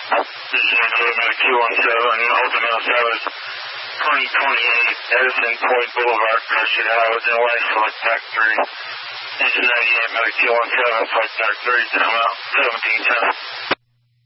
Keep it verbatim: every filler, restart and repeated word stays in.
This is Yankee Medic two one seven, ultimate service twenty twenty-eight, Edison Point Boulevard, Crescent Highway, and White, Flight Pack three. Engine ninety-eight, Medic two one seven, Flight Pack three, time out seventeen ten.